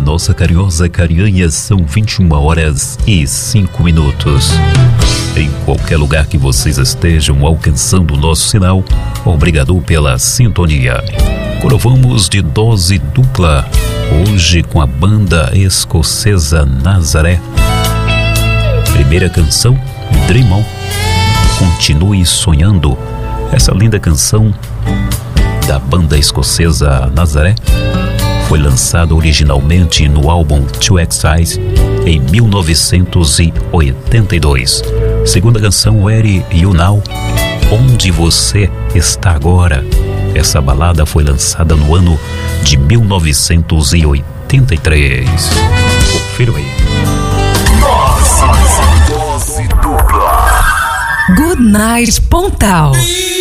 nossa carinhosa Carianha, são 21h05. Em qualquer lugar que vocês estejam alcançando o nosso sinal, obrigado pela sintonia. Agora vamos de dose dupla, hoje com a banda escocesa Nazaré. Primeira canção, Dream On, Continue Sonhando. Essa linda canção da banda escocesa Nazaré foi lançada originalmente no álbum To Excise em 1982. Segunda canção, Where You Now, Onde Você Está Agora. Essa balada foi lançada no ano de 1983. Confira aí. Dose dupla. Good Night Pontal.